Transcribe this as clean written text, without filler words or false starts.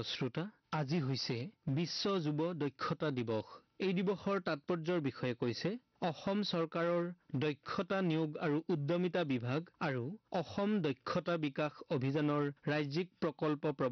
শ্ৰোতা, আজি হৈছে বিশ্ব যুৱ দক্ষতা দিৱস। এই দিৱসৰ তাৎপৰ্যৰ বিষয়ে কৈছে অসম চৰকাৰৰ দক্ষতা নিয়োগ আৰু উদ্যমিতা বিভাগ আৰু অসম দক্ষতা বিকাশ অভিযানৰ ৰাজ্যিক প্ৰকল্প